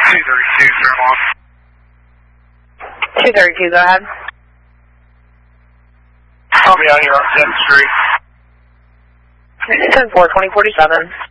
232, turn off. 232, go ahead. I'll be out here on 10th Street. 10-4, 2047.